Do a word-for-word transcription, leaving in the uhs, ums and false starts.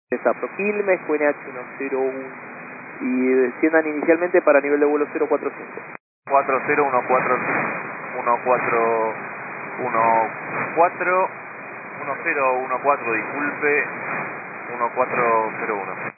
Desapro Quilmes, Q N H uno cero uno y desciendan inicialmente para nivel de vuelo cero cuatro cinco. cuatro cero uno cuatro uno cuatro uno cuatro uno cero uno cuatro, disculpe, uno cuatro cero uno.